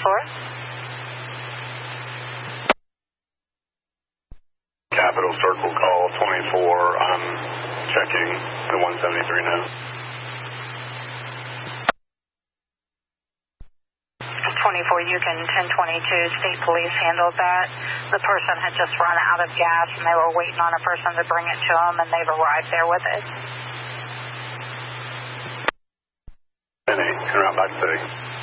Capital Circle call 24. I'm checking the 173 now. 24 Yukon 1022, State Police handled that. The person had just run out of gas and they were waiting on a person to bring it to them, and they've arrived there with it. En route back to city.